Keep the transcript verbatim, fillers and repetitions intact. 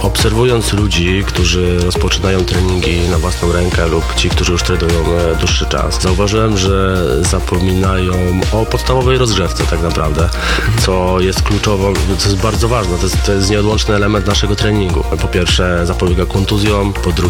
Obserwując ludzi, którzy rozpoczynają treningi na własną rękę lub ci, którzy już trenują e, dłuższy czas, zauważyłem, że zapominają o podstawowej rozgrzewce tak naprawdę, co jest kluczowo, co jest bardzo ważne, to jest, to jest nieodłączny element naszego treningu. Po pierwsze zapobiega kontuzjom, po drugie